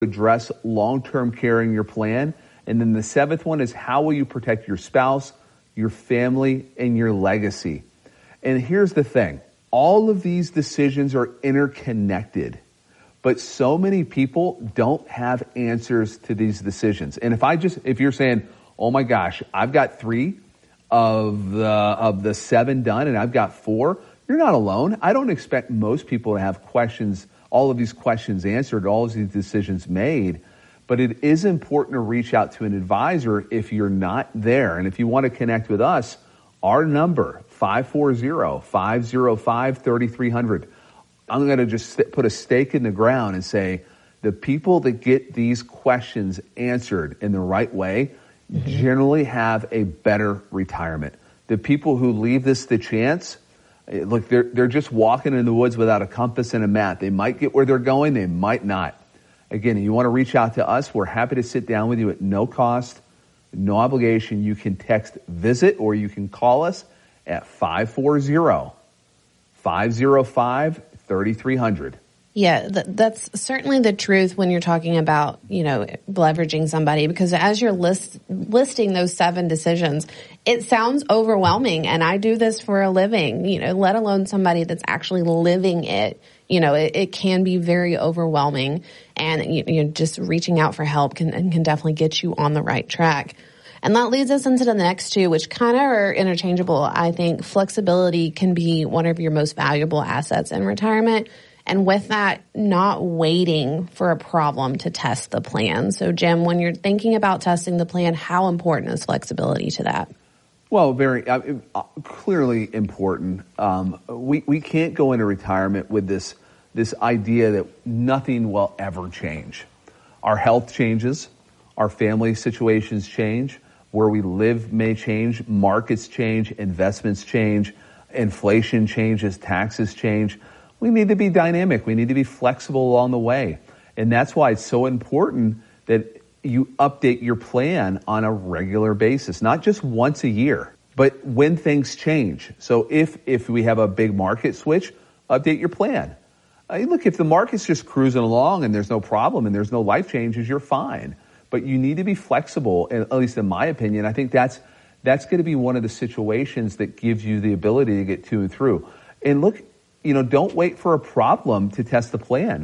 address long-term care in your plan. And then the seventh one is, how will you protect your spouse, your family, and your legacy? And here's the thing. All of these decisions are interconnected, but so many people don't have answers to these decisions. And if you're saying, oh my gosh, I've got 3 of the 7 done and I've got 4, you're not alone. I don't expect most people to have questions, all of these questions answered, all of these decisions made. But it is important to reach out to an advisor if you're not there. And if you want to connect with us, our number, 540-505-3300. I'm going to just put a stake in the ground and say, the people that get these questions answered in the right way generally have a better retirement. The people who leave this to chance, look, they're just walking in the woods without a compass and a map. They might get where they're going, they might not. Again, you want to reach out to us, we're happy to sit down with you at no cost, no obligation. You can text VISIT or you can call us at 540-505-3300. Yeah, that's certainly the truth when you're talking about, leveraging somebody, because as you're listing those 7 decisions, it sounds overwhelming. And I do this for a living, let alone somebody that's actually living it. It can be very overwhelming, and just reaching out for help can definitely get you on the right track. And that leads us into the next 2, which kind of are interchangeable. I think flexibility can be one of your most valuable assets in retirement. And with that, not waiting for a problem to test the plan. So, Jim, when you're thinking about testing the plan, how important is flexibility to that? Well, very clearly important. We can't go into retirement with this idea that nothing will ever change. Our health changes, our family situations change, where we live may change, markets change, investments change, inflation changes, taxes change. We need to be dynamic. We need to be flexible along the way. And that's why it's so important that you update your plan on a regular basis, not just once a year, but when things change. So if we have a big market switch, update your plan. Look, if the market's just cruising along and there's no problem and there's no life changes, you're fine. But you need to be flexible, and at least in my opinion. I think that's going to be one of the situations that gives you the ability to get to and through. And look, don't wait for a problem to test the plan.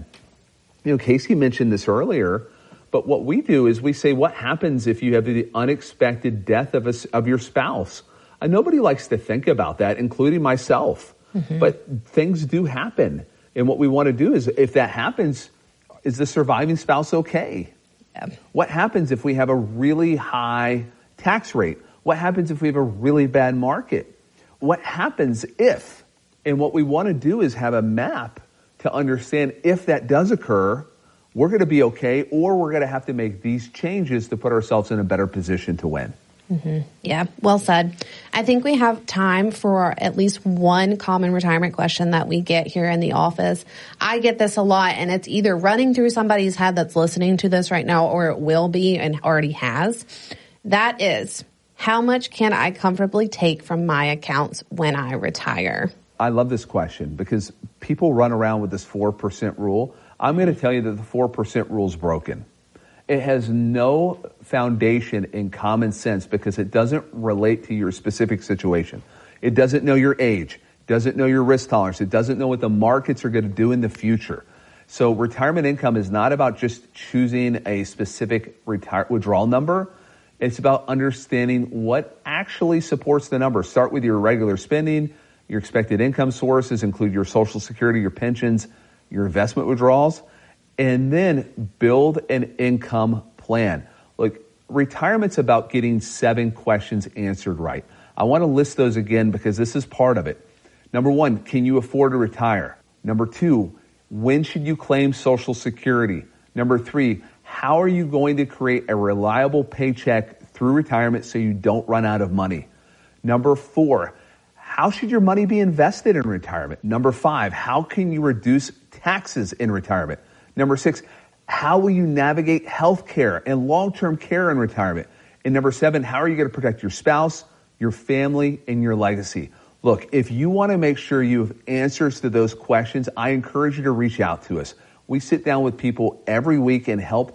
Casey mentioned this earlier, but what we do is we say, what happens if you have the unexpected death of your spouse? Nobody likes to think about that, including myself. But things do happen. And what we want to do is, if that happens, is the surviving spouse okay? Yeah. What happens if we have a really high tax rate? What happens if we have a really bad market? What happens if? And what we want to do is have a map to understand if that does occur, we're going to be okay, or we're going to have to make these changes to put ourselves in a better position to win. Yeah, well said. I think we have time for at least one common retirement question that we get here in the office. I get this a lot, and it's either running through somebody's head that's listening to this right now, or it will be and already has. That is, how much can I comfortably take from my accounts when I retire? I love this question because people run around with this 4% rule. I'm going to tell you that the 4% rule is broken. It has no foundation in common sense because it doesn't relate to your specific situation. It doesn't know your age, doesn't know your risk tolerance. It doesn't know what the markets are going to do in the future. So retirement income is not about just choosing a specific withdrawal number. It's about understanding what actually supports the number. Start with your regular spending. Your expected income sources include your Social Security, your pensions, your investment withdrawals, and then build an income plan. Look, retirement's about getting 7 questions answered right. I want to list those again because this is part of it. Number 1, can you afford to retire? Number 2, when should you claim Social Security? Number 3, how are you going to create a reliable paycheck through retirement so you don't run out of money? Number 4, how should your money be invested in retirement? Number 5, how can you reduce taxes in retirement? Number 6, how will you navigate health care and long-term care in retirement? And number 7, how are you going to protect your spouse, your family, and your legacy? Look, if you want to make sure you have answers to those questions, I encourage you to reach out to us. We sit down with people every week and help